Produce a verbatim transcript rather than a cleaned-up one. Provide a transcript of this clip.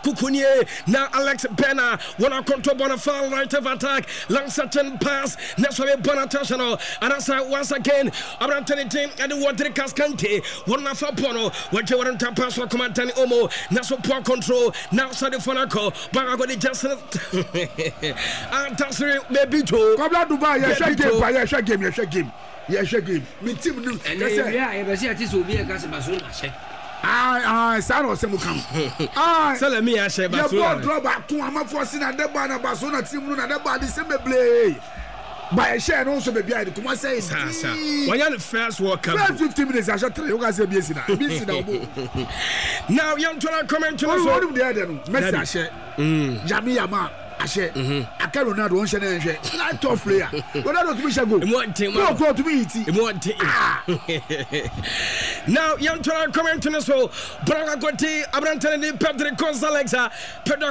Kukunye. Now Alex Bena. Wanna control Bonafide right of attack. Long certain pass. Next way Bonatentional. And as I once again. Abraham Team and the water Cascante. One of our Pono. What you want to pass for Commandant Omo. Naso poor control. Now Sadi Fonaco. Bagagodi Justin. And that's maybe Joe. Come on, Dubai. Yes, I game. Yes, I game. Yes, I game. Yes, I game. Me team do. And yeah, I was here to be a gas of Basuna. Ah, ah, Sano Semukam. Ah, tell me, I say, but you drop back to Ama Forcing and the Bana Basuna team and the body semi play. By a share also be behind the Kuma says, when you're the first walk, fifteen minutes, I shall tell you guys a busy now. Young to comment to one of the other message. Jamiyama. Ashe, I can't run out one channel. Not tough player. What I don't wish I go. Go go to me. Now, young to comment to us. Braga Goti, Abrantan, Patrick Gonzalez, Pedro.